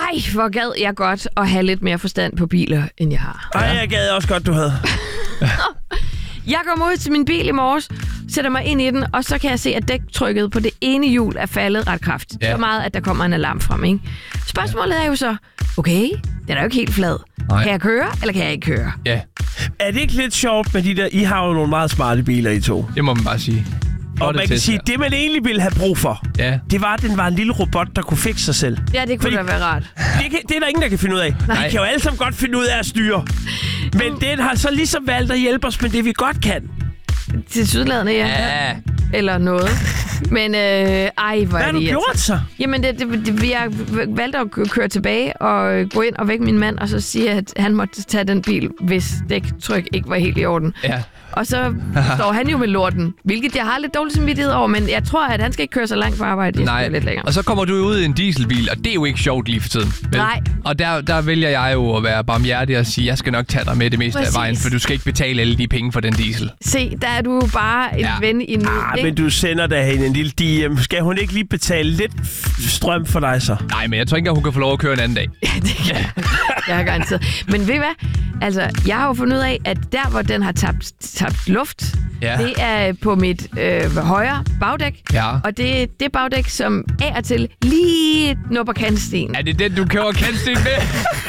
hvor gad jeg godt at have lidt mere forstand på biler, end jeg har. Ej, jeg gad også godt, du havde. Jeg kommer ud til min bil i morges, sætter mig ind i den, og så kan jeg se, at dæktrykket på det ene hjul er faldet ret kraftigt. Så meget, at der kommer en alarm frem, ikke? Spørgsmålet er jo så, okay, den er jo ikke helt flad. Nej. Kan jeg køre, eller kan jeg ikke køre? Ja. Er det ikke lidt sjovt med de der... I har jo nogle meget smarte biler, I to. Det må man bare sige. Og man kan sige, det man egentlig ville have brug for, det var, at den var en lille robot, der kunne fikse sig selv. Ja, det kunne da være rart. Det er der ingen, der kan finde ud af. Nej. Vi kan jo alle sammen godt finde ud af at styre. Men den har så ligesom valgt at hjælpe os med det, vi godt kan. Til sydladende, ja. Eller noget. Men hvor hvad har du gjort så? Jamen, jeg valgte at køre tilbage og gå ind og vække min mand, og så sige, at han måtte tage den bil, hvis dæktryk ikke var helt i orden. Ja. Og så står han jo med lorten, hvilket jeg har lidt dårlig samvittighed over, men jeg tror, at han skal ikke køre så langt på arbejde. Nej, lidt længere. Og så kommer du ud i en dieselbil, og det er jo ikke sjovt lige for tiden. Vel? Nej. Og der vælger jeg jo at være barmhjertig og sige, jeg skal nok tage dig med det meste af vejen, for du skal ikke betale alle de penge for den diesel. Se, der er du bare en ven i en... men du sender da hende en lille diem. Skal hun ikke lige betale lidt strøm for dig så? Nej, men jeg tror ikke, at hun kan få lov at køre en anden dag. Ja, det kan jeg har garanteret. Men ved I hvad? Altså, jeg har jo fundet ud af, at der, hvor den har tabt luft, det er på mit højre bagdæk. Ja. Og det er det bagdæk, som af og til lige nupper kantsten. Er det den, du køber kantsten med?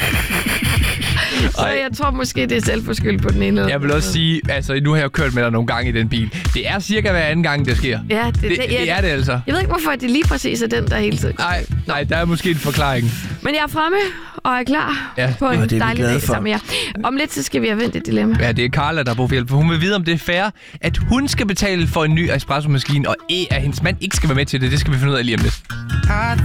Så jeg tror måske, det er selvforskyldt på den ene. Jeg vil også sige, altså nu har jeg kørt med dig nogle gange i den bil. Det er cirka hver anden gang, det sker. Ja, det er det altså. Jeg ved ikke, hvorfor det lige præcis er den, der hele tiden. Nej, der er måske en forklaring. Men jeg er fremme og er klar på en dejlig dag sammen med jer. Om lidt, så skal vi have vendt et dilemma. Ja, det er Carla, der har brug for hjælp. Hun vil vide, om det er fair, at hun skal betale for en ny espresso-maskine, og at hendes mand ikke skal være med til det. Det skal vi finde ud af lige om lidt.